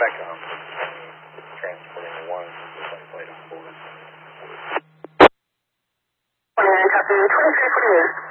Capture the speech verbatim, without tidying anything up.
Spectrum, transporting the one with that plate on board. twenty-nine, copy, twenty-three forty-eight.